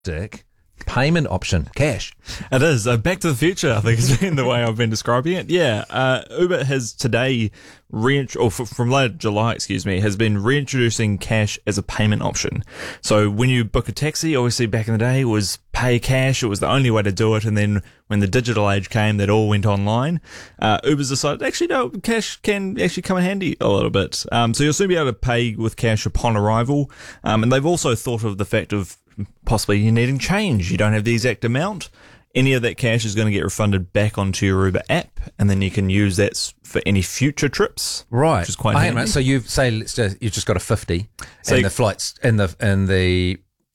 fantastic payment option, cash. It is. Back to the future, I think, has been the way I've been describing it. Yeah. Uber has today, from late July, has been reintroducing cash as a payment option. So when you book a taxi, obviously back in the day, it was pay cash. It was the only way to do it. And then when the digital age came, that all went online. Uber's decided, actually, no, cash can actually come in handy a little bit. So you'll soon be able to pay with cash upon arrival. And they've also thought of the fact of possibly you needing change. You don't have the exact amount. Any of that cash is going to get refunded back onto your Uber app, and then you can use that for any future trips. Right. Which is quite handy. Right. So you've just got a 50, so and the flights and the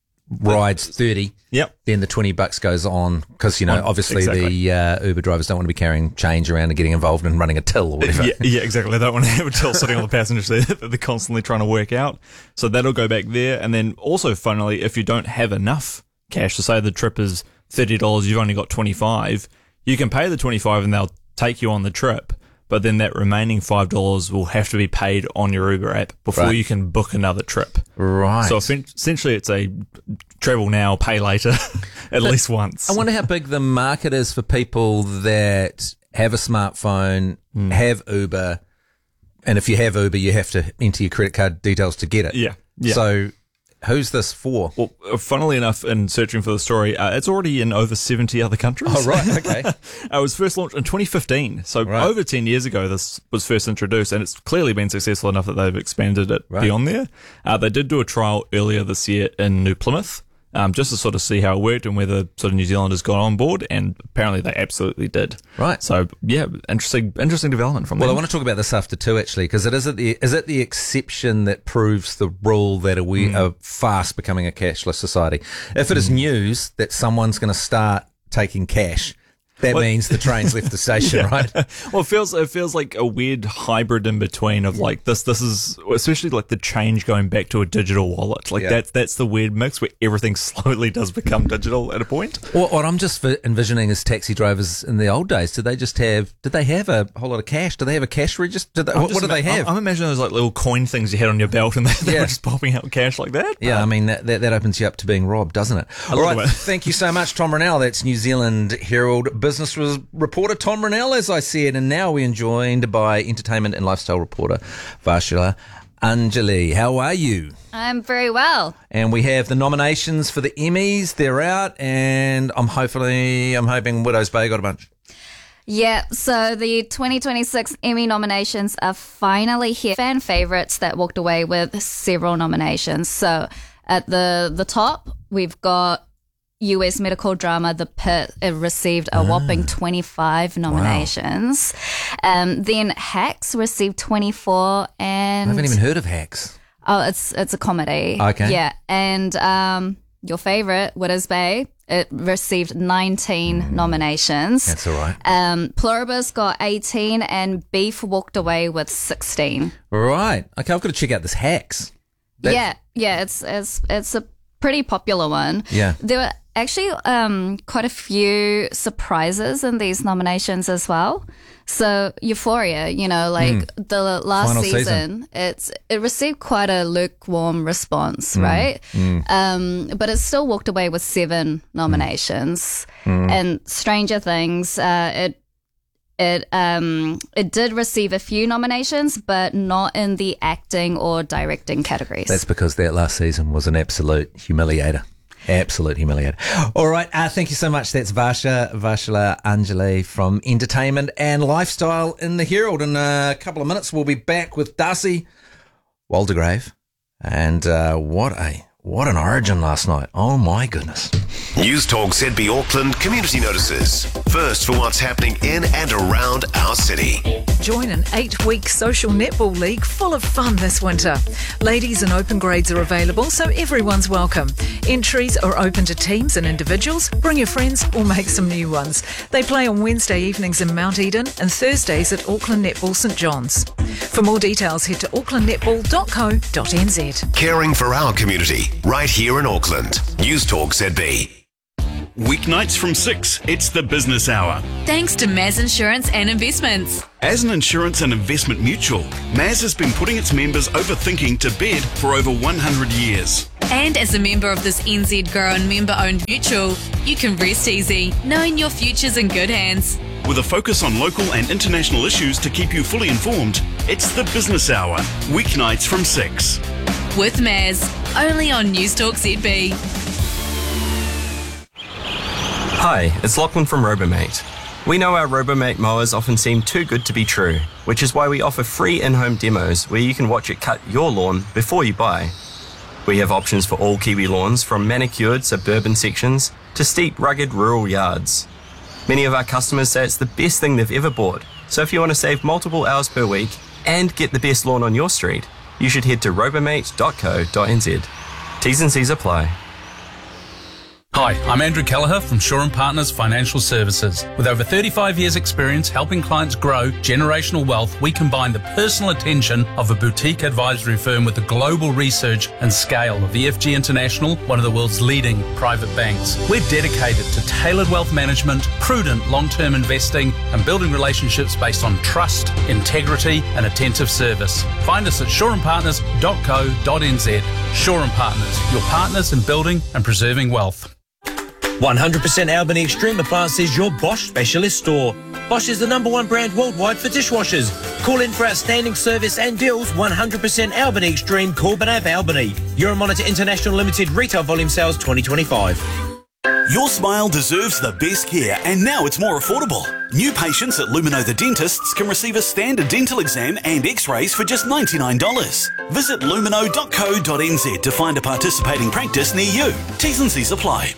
ride's 30. Yep. Then the $20 goes on because obviously exactly. the Uber drivers don't want to be carrying change around and getting involved in running a till or whatever. Yeah, exactly. They don't want to have a till sitting on the passenger seat that they're constantly trying to work out. So that'll go back there, and then also, funnily, if you don't have enough cash, to say the trip is $30, you've only got $25, you can pay the $25 and they'll take you on the trip, but then that remaining $5 will have to be paid on your Uber app before you can book another trip. Right. So essentially it's a travel now, pay later, at least once. I wonder how big the market is for people that have a smartphone, have Uber, and if you have Uber, you have to enter your credit card details to get it. Yeah. So who's this for? Well, funnily enough, in searching for the story, it's already in over 70 other countries. Oh, right, okay. It was first launched in 2015, so over 10 years ago this was first introduced, and it's clearly been successful enough that they've expanded it beyond there. They did do a trial earlier this year in New Plymouth, just to sort of see how it worked and whether sort of New Zealanders got on board, and apparently they absolutely did. Right. So, yeah, interesting development from them. Well, I want to talk about this after too, actually, because is it the exception that proves the rule that we are fast becoming a cashless society? If it is news that someone's going to start taking cash, that means the train's left the station, right? Well, it feels like a weird hybrid in between of like this is especially like the change going back to a digital wallet. Like that's the weird mix where everything slowly does become digital at a point. Well, what I'm just envisioning is taxi drivers in the old days. Did they have a whole lot of cash? Do they have a cash register? What do they have? I'm imagining those like little coin things you had on your belt and they were just popping out cash like that. Yeah, I mean, that opens you up to being robbed, doesn't it? All right, thank you so much, Tom Rennell. That's New Zealand Herald business reporter Tom Rennell, as I said, and now we're joined by entertainment and lifestyle reporter Varshala Anjali. How are you? I'm very well. And we have the nominations for the Emmys. They're out, and I'm hoping Widow's Bay got a bunch. Yeah, so the 2026 Emmy nominations are finally here. Fan favorites that walked away with several nominations. So at the top, we've got US medical drama The Pit. It received a whopping 25 nominations. Wow. Then Hacks received 24, and I haven't even heard of Hacks. Oh, it's a comedy. Okay. Yeah, and your favorite, Widow's Bay, it received 19 nominations. That's all right. Pluribus got 18, and Beef walked away with 16. Right. Okay, I've got to check out this Hacks. Yeah, it's a pretty popular one. Yeah. There were actually quite a few surprises in these nominations as well. So Euphoria, the last Final season, it received quite a lukewarm response, right? But it still walked away with 7 nominations. And Stranger Things, it did receive a few nominations, but not in the acting or directing categories. That's because that last season was an absolute humiliator. Absolute humiliator. All right. Thank you so much. That's Varshala Anjali from Entertainment and Lifestyle in the Herald. In a couple of minutes, we'll be back with Darcy Waldegrave. And what an origin last night. Oh, my goodness. News Talk ZB Auckland community notices. First for what's happening in and around our city. Join an 8-week social netball league full of fun this winter. Ladies and open grades are available, so everyone's welcome. Entries are open to teams and individuals. Bring your friends or make some new ones. They play on Wednesday evenings in Mount Eden and Thursdays at Auckland Netball St John's. For more details, head to aucklandnetball.co.nz. Caring for our community, right here in Auckland. News Talk ZB. Weeknights from 6, it's the Business Hour. Thanks to Maz Insurance and Investments. As an insurance and investment mutual, Maz has been putting its members overthinking to bed for over 100 years. And as a member of this NZ Grow and member-owned mutual, you can rest easy, knowing your future's in good hands. With a focus on local and international issues to keep you fully informed, it's the Business Hour, weeknights from 6. With Maz, only on Newstalk ZB. Hi, it's Lachlan from Robomate. We know our Robomate mowers often seem too good to be true, which is why we offer free in-home demos where you can watch it cut your lawn before you buy. We have options for all Kiwi lawns, from manicured suburban sections to steep, rugged rural yards. Many of our customers say it's the best thing they've ever bought, so if you want to save multiple hours per week and get the best lawn on your street, you should head to robomate.co.nz. T's and C's apply. Hi, I'm Andrew Kelleher from Shaw & Partners Financial Services. With over 35 years' experience helping clients grow generational wealth, we combine the personal attention of a boutique advisory firm with the global research and scale of EFG International, one of the world's leading private banks. We're dedicated to tailored wealth management, prudent long-term investing, and building relationships based on trust, integrity, and attentive service. Find us at shawandpartners.co.nz. Shaw & Partners, your partners in building and preserving wealth. 100% Albany Extreme Appliances, your Bosch specialist store. Bosch is the #1 brand worldwide for dishwashers. Call in for outstanding service and deals. 100% Albany Extreme, Corbin Ave, Albany. Euromonitor International Limited Retail Volume Sales 2025. Your smile deserves the best care, and now it's more affordable. New patients at Lumino the Dentists can receive a standard dental exam and x-rays for just $99. Visit lumino.co.nz to find a participating practice near you. T's and C's apply.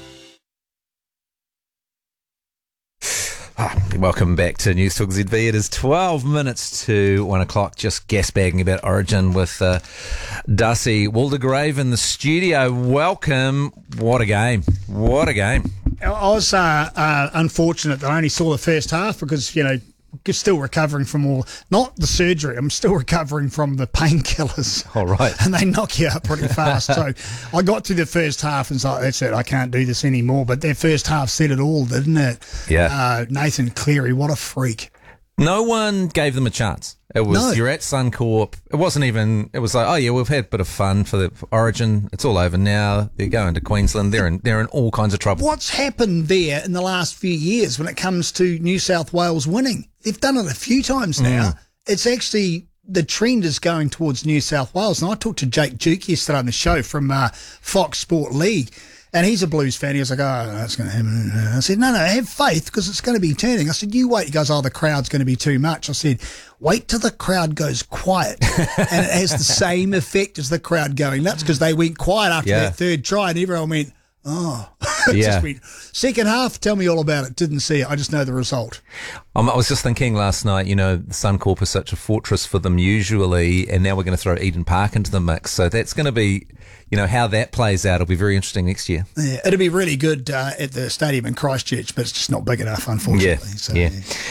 Welcome back to News Talk ZB. It is 12 minutes to 1 o'clock, just gas-bagging about Origin with Darcy Waldegrave in the studio. Welcome. What a game. What a game. I was unfortunate that I only saw the first half because, still recovering from not the surgery. I'm still recovering from the painkillers. All right. And they knock you out pretty fast. So I got through the first half and was like, that's it, I can't do this anymore. But their first half said it all, didn't it? Yeah. Nathan Cleary, what a freak. No one gave them a chance. It was, you're at Suncorp. It wasn't even, it was like, oh yeah, we've had a bit of fun for Origin. It's all over now. They're going to Queensland. They're in all kinds of trouble. What's happened there in the last few years when it comes to New South Wales winning? They've done it a few times now. It's actually, the trend is going towards New South Wales. And I talked to Jake Duke yesterday on the show from Fox Sport League. And he's a Blues fan. He was like, oh, that's going to happen. I said, no, have faith because it's going to be turning. I said, you wait. He goes, oh, the crowd's going to be too much. I said, wait till the crowd goes quiet. And it has the same effect as the crowd going nuts because they went quiet after that third try and everyone went, oh. Yeah. Second half, tell me all about it. Didn't see it. I just know the result. I was just thinking last night, Suncorp is such a fortress for them usually, and now we're going to throw Eden Park into the mix. So that's going to be, how that plays out will be very interesting next year. Yeah, it'll be really good at the stadium in Christchurch, but it's just not big enough, unfortunately.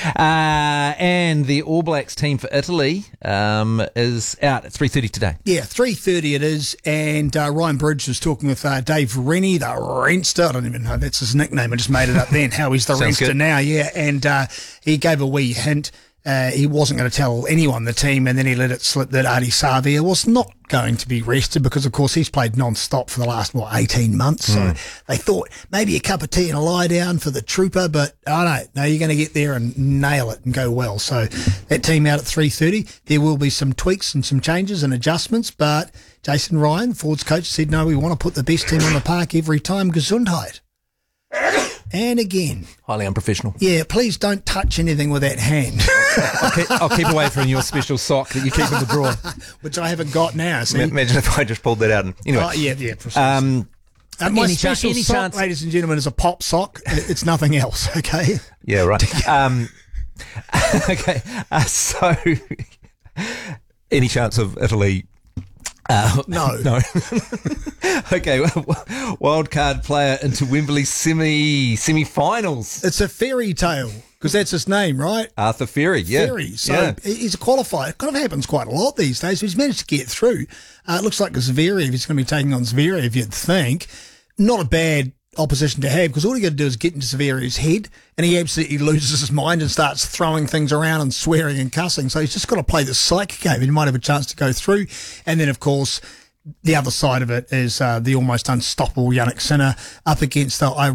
And the All Blacks team for Italy is out at 3:30 today. Yeah, 3:30 it is, and Ryan Bridge was talking with Dave Rennie, the Rentster. I don't even know that's his nickname. I just made it up then. How he's the Rentster now, yeah. And he gave a wee hint. He wasn't going to tell anyone the team, and then he let it slip that Adi Savia was not going to be rested because, of course, he's played non-stop for the last, 18 months. So they thought maybe a cup of tea and a lie down for the trooper, but no, you're going to get there and nail it and go well. So that team out at 3:30. There will be some tweaks and some changes and adjustments, but Jason Ryan, Ford's coach, said, no, we want to put the best team on the park every time. Gesundheit. And again. Highly unprofessional. Yeah, please don't touch anything with that hand. I'll keep away from your special sock that you keep in the drawer. Which I haven't got now. See? Imagine if I just pulled that out. Anyway. Oh, yeah, precisely. My special sock, ladies and gentlemen, is a pop sock. It's nothing else, okay? Yeah, right. Okay, so any chance of Italy... No. Okay, wild card player into Wembley semi-finals. It's a fairy tale because that's his name, right? Arthur Ferry, yeah. Ferry. So he's a qualifier. It kind of happens quite a lot these days. He's managed to get through. It looks like Zverev. He's going to be taking on Zverev, you'd think. Not a bad opposition to have because all you got to do is get into Zverev's head and he absolutely loses his mind and starts throwing things around and swearing and cussing. So he's just got to play the psych game and he might have a chance to go through. And then, of course, the other side of it is the almost unstoppable Yannick Sinner up against the